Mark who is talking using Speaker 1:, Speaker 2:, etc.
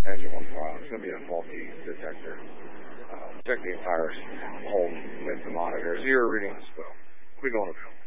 Speaker 1: Engine 1 file. It's going to be a faulty detector. Check the entire home with the monitors. Your readings will be going to